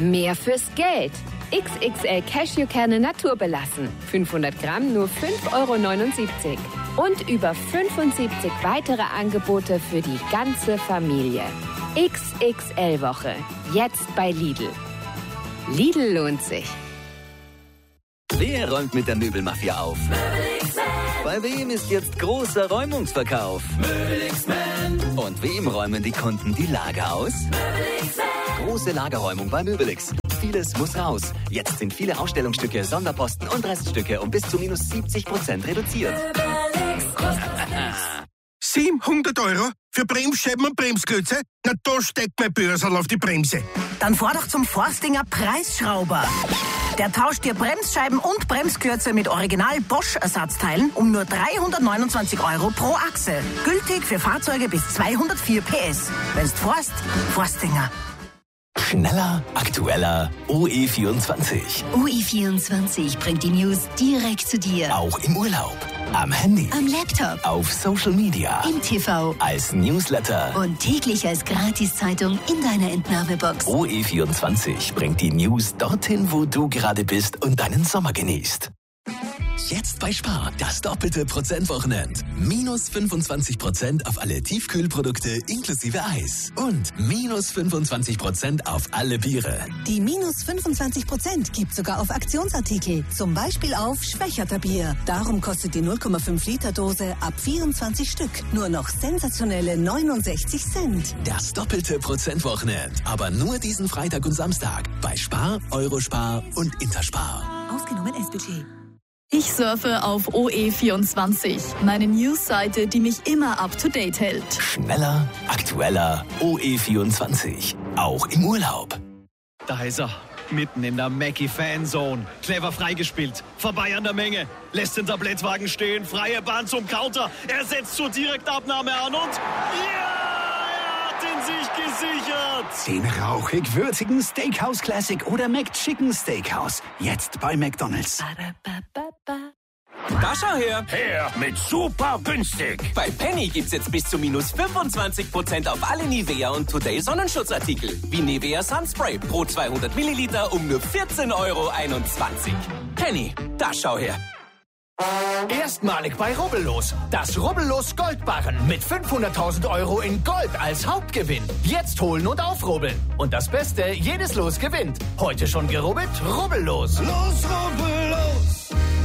Mehr fürs Geld. XXL Cashewkerne naturbelassen. 500 Gramm nur 5,79 €. Und über 75 weitere Angebote für die ganze Familie. XXL-Woche. Jetzt bei Lidl. Lidl lohnt sich. Wer räumt mit der Möbelmafia auf? Bei wem ist jetzt großer Räumungsverkauf? Und wem räumen die Kunden die Lager aus? Große Lagerräumung bei Möbelix. Vieles muss raus. Jetzt sind viele Ausstellungsstücke, Sonderposten und Reststücke um bis zu minus 70% reduziert. 700 € für Bremsscheiben und Bremsklötze? Na, da steckt mein Börsal auf die Bremse. Dann fahr doch zum Forstinger Preisschrauber. Der tauscht dir Bremsscheiben und Bremsklötze mit Original Bosch-Ersatzteilen um nur 329 € pro Achse. Gültig für Fahrzeuge bis 204 PS. Wenn's fährst, Forstinger. Schneller, aktueller, OE24. OE24 bringt die News direkt zu dir. Auch im Urlaub, am Handy, am Laptop, auf Social Media, im TV, als Newsletter und täglich als Gratiszeitung in deiner Entnahmebox. OE24 bringt die News dorthin, wo du gerade bist und deinen Sommer genießt. Jetzt bei Spar, das doppelte Prozentwochenend. Minus 25% auf alle Tiefkühlprodukte inklusive Eis. Und minus 25% auf alle Biere. Die minus 25% gibt sogar auf Aktionsartikel. Zum Beispiel auf Schwächerter Bier. Darum kostet die 0,5 Liter Dose ab 24 Stück nur noch sensationelle 69 Cent. Das doppelte Prozentwochenend. Aber nur diesen Freitag und Samstag. Bei Spar, Eurospar und Interspar. Ausgenommen S-Budget. Ich surfe auf OE24, meine Newsseite, die mich immer up-to-date hält. Schneller, aktueller, OE24. Auch im Urlaub. Da ist er, mitten in der Mackie-Fanzone. Clever freigespielt, vorbei an der Menge. Lässt den Tablettwagen stehen, freie Bahn zum Counter. Er setzt zur Direktabnahme an und... Ja! Den sich gesichert. Den rauchig-würzigen Steakhouse Classic oder McChicken Steakhouse. Jetzt bei McDonald's. Da schau her. Her mit super günstig. Bei Penny gibt's jetzt bis zu minus 25% auf alle Nivea und Today Sonnenschutzartikel. Wie Nivea Sunspray pro 200 Milliliter um nur 14,21 €. Penny, da schau her. Erstmalig bei Rubbellos. Das Rubbellos Goldbarren mit 500.000 € in Gold als Hauptgewinn. Jetzt holen und aufrubbeln. Und das Beste, jedes Los gewinnt. Heute schon gerubbelt? Rubbellos. Los, Rubbellos!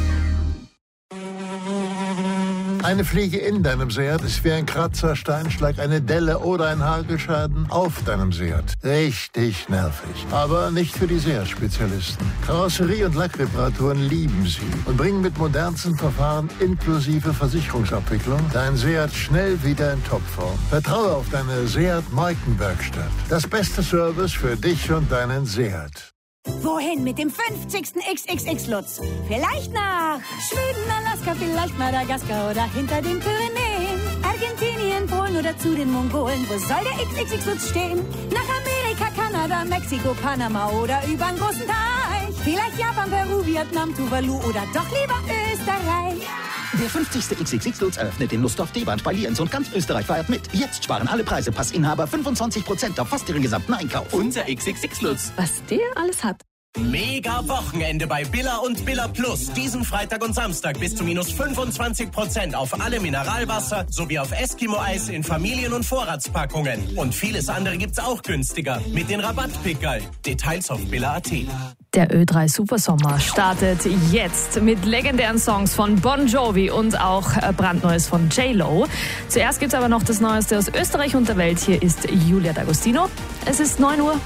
Eine Fliege in deinem Seat ist wie ein Kratzer, Steinschlag, eine Delle oder ein Hagelschaden auf deinem Seat. Richtig nervig. Aber nicht für die Seat-Spezialisten. Karosserie- und Lackreparaturen lieben sie und bringen mit modernsten Verfahren inklusive Versicherungsabwicklung dein Seat schnell wieder in Topform. Vertraue auf deine Seat-Markenwerkstatt. Das beste Service für dich und deinen Seat. Wohin mit dem 50. XXX-Lutz? Vielleicht nach Schweden, Alaska, vielleicht Madagaskar oder hinter den Pyrenäen. Argentinien, Polen oder zu den Mongolen. Wo soll der XXX-Lutz stehen? Nach Amerika, Kanada, Mexiko, Panama oder übern großen Teich. Vielleicht Japan, Peru, Vietnam, Tuvalu oder doch lieber Österreich. Der 50. XXX-Lutz eröffnet in Lustdorf-Deband bei Lienz und ganz Österreich feiert mit. Jetzt sparen alle Preisepassinhaber 25% auf fast ihren gesamten Einkauf. Unser XXX-Lutz. Was der alles hat. Mega Wochenende bei Billa und Billa Plus. Diesen Freitag und Samstag bis zu minus 25% auf alle Mineralwasser sowie auf Eskimo-Eis in Familien- und Vorratspackungen. Und vieles andere gibt's auch günstiger mit den Rabattpickerl. Details auf billa.at. Der Ö3 Supersommer startet jetzt mit legendären Songs von Bon Jovi und auch brandneues von J-Lo. Zuerst gibt's aber noch das Neueste aus Österreich und der Welt. Hier ist Julia D'Agostino. Es ist 9 Uhr.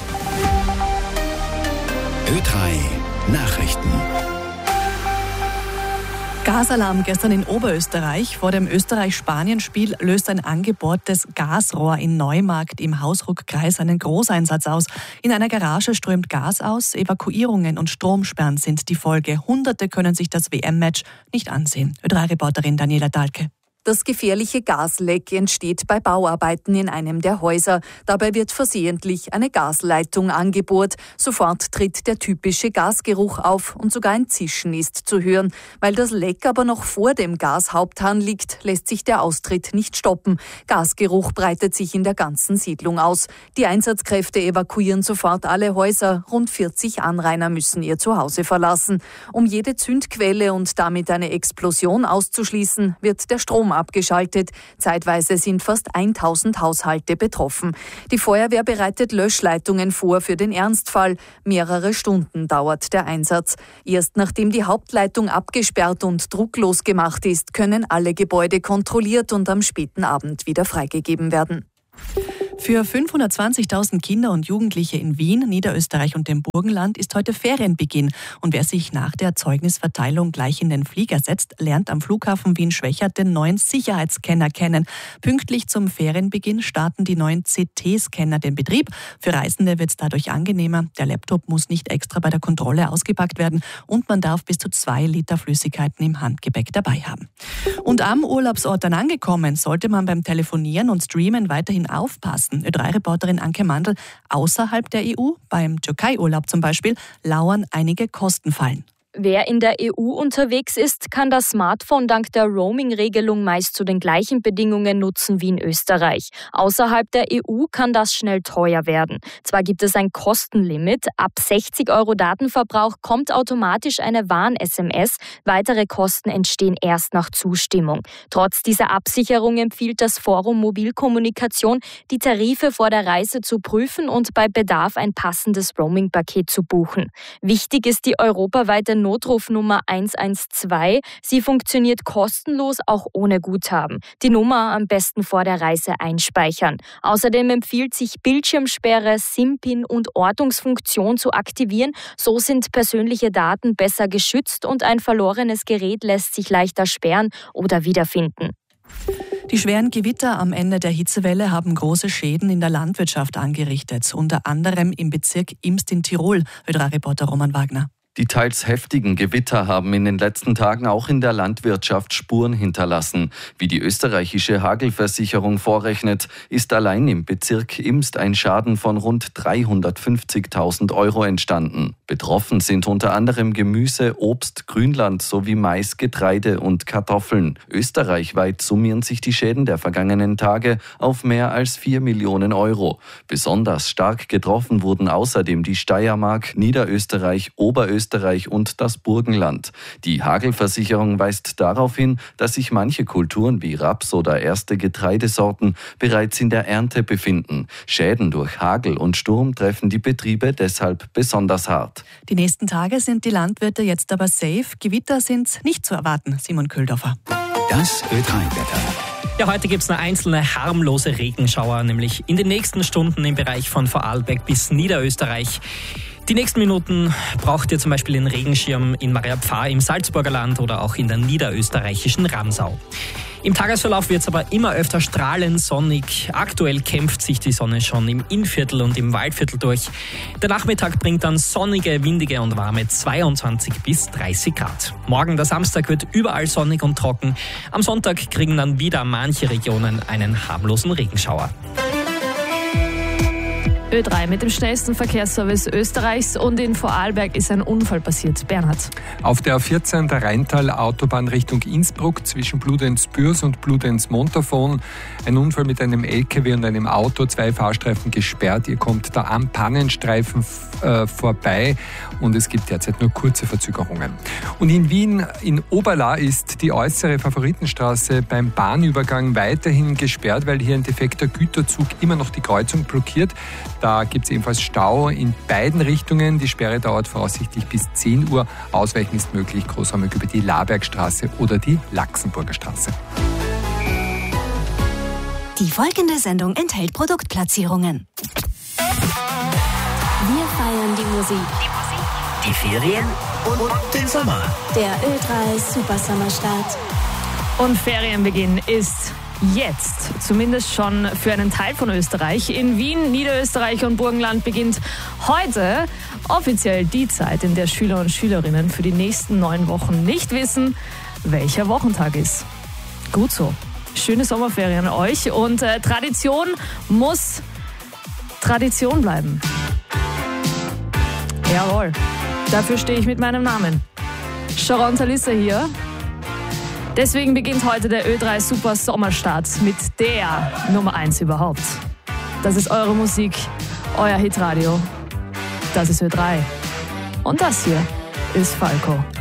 Ö3 Nachrichten. Gasalarm gestern in Oberösterreich. Vor dem Österreich-Spanien-Spiel löst ein angebohrtes Gasrohr in Neumarkt im Hausruck-Kreis einen Großeinsatz aus. In einer Garage strömt Gas aus. Evakuierungen und Stromsperren sind die Folge. Hunderte können sich das WM-Match nicht ansehen. Ö3-Reporterin Daniela Dahlke. Das gefährliche Gasleck entsteht bei Bauarbeiten in einem der Häuser. Dabei wird versehentlich eine Gasleitung angebohrt. Sofort tritt der typische Gasgeruch auf und sogar ein Zischen ist zu hören. Weil das Leck aber noch vor dem Gashaupthahn liegt, lässt sich der Austritt nicht stoppen. Gasgeruch breitet sich in der ganzen Siedlung aus. Die Einsatzkräfte evakuieren sofort alle Häuser. Rund 40 Anrainer müssen ihr Zuhause verlassen. Um jede Zündquelle und damit eine Explosion auszuschließen, wird der Strom abgeschaltet. Zeitweise sind fast 1000 Haushalte betroffen. Die Feuerwehr bereitet Löschleitungen vor für den Ernstfall. Mehrere Stunden dauert der Einsatz. Erst nachdem die Hauptleitung abgesperrt und drucklos gemacht ist, können alle Gebäude kontrolliert und am späten Abend wieder freigegeben werden. Für 520.000 Kinder und Jugendliche in Wien, Niederösterreich und dem Burgenland ist heute Ferienbeginn. Und wer sich nach der Zeugnisverteilung gleich in den Flieger setzt, lernt am Flughafen Wien-Schwechat den neuen Sicherheitsscanner kennen. Pünktlich zum Ferienbeginn starten die neuen CT-Scanner den Betrieb. Für Reisende wird es dadurch angenehmer. Der Laptop muss nicht extra bei der Kontrolle ausgepackt werden und man darf bis zu 2 Liter Flüssigkeiten im Handgepäck dabei haben. Und am Urlaubsort dann angekommen, sollte man beim Telefonieren und Streamen weiterhin aufpassen. Ö3-Reporterin Anke Mandl, außerhalb der EU, beim Türkei-Urlaub zum Beispiel, lauern einige Kostenfallen. Wer in der EU unterwegs ist, kann das Smartphone dank der Roaming-Regelung meist zu den gleichen Bedingungen nutzen wie in Österreich. Außerhalb der EU kann das schnell teuer werden. Zwar gibt es ein Kostenlimit, ab 60 € Datenverbrauch kommt automatisch eine Warn-SMS. Weitere Kosten entstehen erst nach Zustimmung. Trotz dieser Absicherung empfiehlt das Forum Mobilkommunikation, die Tarife vor der Reise zu prüfen und bei Bedarf ein passendes Roaming-Paket zu buchen. Wichtig ist die europaweite Notrufnummer 112. Sie funktioniert kostenlos, auch ohne Guthaben. Die Nummer am besten vor der Reise einspeichern. Außerdem empfiehlt sich Bildschirmsperre, SIM-Pin und Ortungsfunktion zu aktivieren. So sind persönliche Daten besser geschützt und ein verlorenes Gerät lässt sich leichter sperren oder wiederfinden. Die schweren Gewitter am Ende der Hitzewelle haben große Schäden in der Landwirtschaft angerichtet, unter anderem im Bezirk Imst in Tirol, Ö3-Reporter Roman Wagner. Die teils heftigen Gewitter haben in den letzten Tagen auch in der Landwirtschaft Spuren hinterlassen. Wie die österreichische Hagelversicherung vorrechnet, ist allein im Bezirk Imst ein Schaden von rund 350.000 € entstanden. Betroffen sind unter anderem Gemüse, Obst, Grünland sowie Mais, Getreide und Kartoffeln. Österreichweit summieren sich die Schäden der vergangenen Tage auf mehr als 4 Millionen €. Besonders stark getroffen wurden außerdem die Steiermark, Niederösterreich, Oberösterreich und das Burgenland. Die Hagelversicherung weist darauf hin, dass sich manche Kulturen wie Raps oder erste Getreidesorten bereits in der Ernte befinden. Schäden durch Hagel und Sturm treffen die Betriebe deshalb besonders hart. Die nächsten Tage sind die Landwirte jetzt aber safe. Gewitter sind nicht zu erwarten. Simon Köhldorfer. Das Ö3-Wetter. Ja, heute gibt es eine einzelne harmlose Regenschauer, nämlich in den nächsten Stunden im Bereich von Vorarlberg bis Niederösterreich. Die nächsten Minuten braucht ihr zum Beispiel den Regenschirm in Maria Pfarr im Salzburger Land oder auch in der niederösterreichischen Ramsau. Im Tagesverlauf wird es aber immer öfter strahlend sonnig. Aktuell kämpft sich die Sonne schon im Innviertel und im Waldviertel durch. Der Nachmittag bringt dann sonnige, windige und warme 22 bis 30 Grad. Morgen, der Samstag, wird überall sonnig und trocken. Am Sonntag kriegen dann wieder manche Regionen einen harmlosen Regenschauer. Ö3 mit dem schnellsten Verkehrsservice Österreichs und in Vorarlberg ist ein Unfall passiert. Bernhard. Auf der A14 der Rheintal-Autobahn Richtung Innsbruck zwischen Bludenz-Bürs und Bludenz-Montafon ein Unfall mit einem LKW und einem Auto, 2 Fahrstreifen gesperrt. Ihr kommt da am Pannenstreifen vorbei und es gibt derzeit nur kurze Verzögerungen. Und in Wien, in Oberla, ist die äußere Favoritenstraße beim Bahnübergang weiterhin gesperrt, weil hier ein defekter Güterzug immer noch die Kreuzung blockiert. Da gibt es ebenfalls Stau in beiden Richtungen. Die Sperre dauert voraussichtlich bis 10 Uhr. Ausweichen ist möglich, großräumig über die Labergstraße oder die Laxenburger Straße. Die folgende Sendung enthält Produktplatzierungen. Wir feiern die Musik. Die Ferien und den Sommer. Der Ö3 Supersommerstart. Und Ferienbeginn ist jetzt, zumindest schon für einen Teil von Österreich. In Wien, Niederösterreich und Burgenland beginnt heute offiziell die Zeit, in der Schüler und Schülerinnen für die nächsten 9 Wochen nicht wissen, welcher Wochentag ist. Gut so. Schöne Sommerferien euch und Tradition muss Tradition bleiben. Jawohl, dafür stehe ich mit meinem Namen. Sharon Talissa hier. Deswegen beginnt heute der Ö3 Super Sommerstart mit der Nummer 1 überhaupt. Das ist eure Musik, euer Hitradio. Das ist Ö3. Und das hier ist Falco.